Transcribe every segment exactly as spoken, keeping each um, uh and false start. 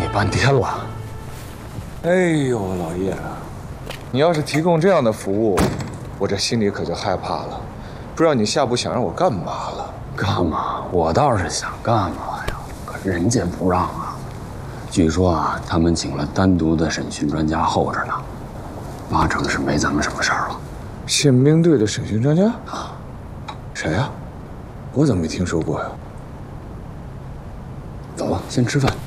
半天了。 哎呦，老叶啊，你要是提供这样的服务，我这心里可就害怕了，不知道你下步想让我干嘛了？ 干嘛？我倒是想干嘛呀，可人家不让啊。据说啊，他们请了单独的审讯专家候着呢，八成是没咱们什么事儿了。 宪兵队的审讯专家啊？谁呀？我怎么没听说过呀？ 走吧，先吃饭。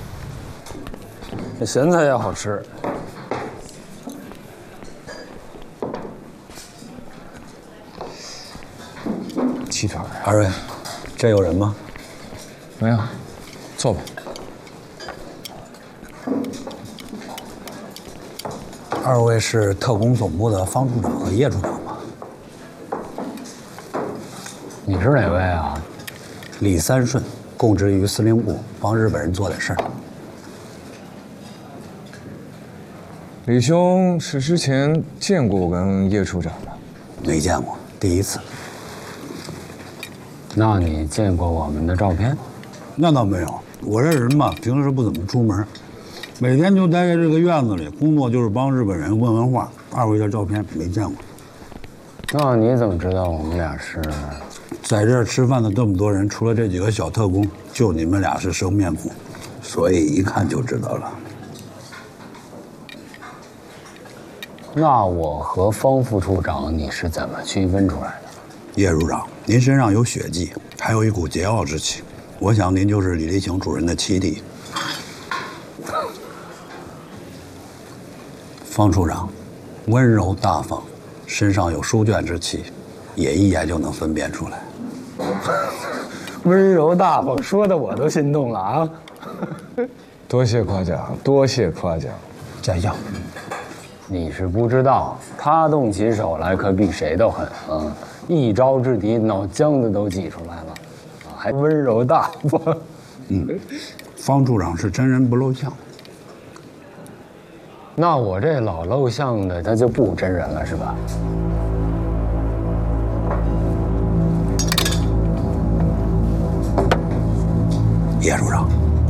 这咸菜也好吃。鸡腿。二位，这有人吗？ 没有，坐吧。 二位是特工总部的方处长和叶处长吗？ 你是哪位啊？ 李三顺，供职于司令部，帮日本人做点事儿。 李兄是之前见过我跟叶处长吗？ 没见过，第一次。 那你见过我们的照片？ 那倒没有，我这人嘛，平时不怎么出门，每天就待在这个院子里，工作就是帮日本人问问话。二位的照片没见过。 那你怎么知道我们俩是？ 在这儿吃饭的这么多人，除了这几个小特工，就你们俩是生面孔，所以一看就知道了。 那我和方副处长你是怎么区分出来的？ 叶处长，您身上有血迹，还有一股桀骜之气，我想您就是李立行主任的七弟。方处长，温柔大方，身上有书卷之气，也一眼就能分辨出来。 温柔大方，说的我都心动了啊！ 多谢夸奖，多谢夸奖。 见笑。 你是不知道，他动起手来可比谁都狠啊！一招制敌，脑浆子都挤出来了，还温柔大方。 嗯，方处长是真人不露相。 那我这老露相的，他就不真人了，是吧？ 叶处长。